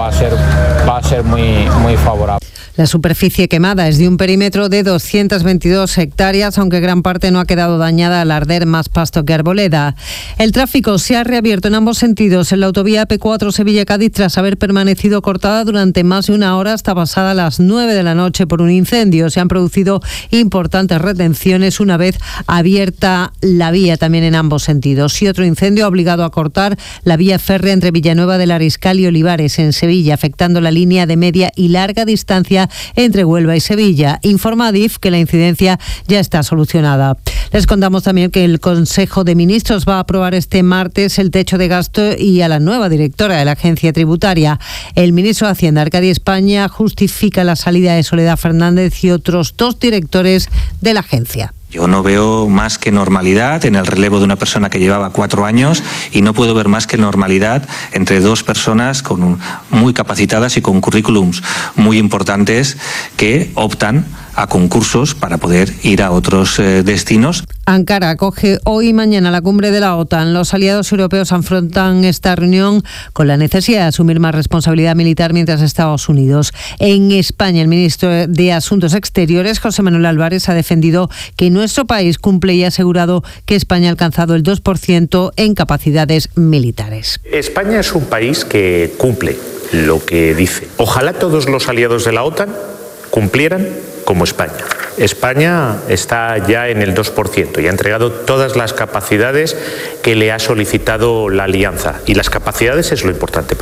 va a ser muy favorable. La superficie quemada es de un perímetro de 222 hectáreas, aunque gran parte no ha quedado dañada al arder más pasto que arboleda. El tráfico se ha reabierto en ambos sentidos en la autovía AP4 Sevilla-Cádiz tras haber permanecido cortada durante más de una hora hasta pasada las 9 de la noche por un incendio. Se han producido importantes retenciones una vez abierta la vía también en ambos sentidos. Y otro incendio ha obligado a cortar la vía férrea entre Villanueva del Ariscal y Olivares en Sevilla, afectando la línea de media y larga distancia entre Huelva y Sevilla. Informa Adif que la incidencia ya está solucionada. Les contamos también que el Consejo de Ministros va a aprobar este martes el techo de gasto y a la nueva directora de la agencia tributaria. El ministro de Hacienda, Arcadio España, justifica la salida de Soledad Fernández y otros 2 directores de la agencia. Yo no veo más que normalidad en el relevo de una persona que llevaba 4 años y no puedo ver más que normalidad entre 2 personas muy capacitadas y con currículums muy importantes que optan a concursos para poder ir a otros destinos. Ankara acoge hoy y mañana la cumbre de la OTAN. Los aliados europeos afrontan esta reunión con la necesidad de asumir más responsabilidad militar mientras Estados Unidos. En España, el ministro de Asuntos Exteriores, José Manuel Álvarez, ha defendido que nuestro país cumple y ha asegurado que España ha alcanzado el 2% en capacidades militares. España es un país que cumple lo que dice. Ojalá todos los aliados de la OTAN cumplieran como España. España está ya en el 2% y ha entregado todas las capacidades que le ha solicitado la alianza. Y las capacidades es lo importante.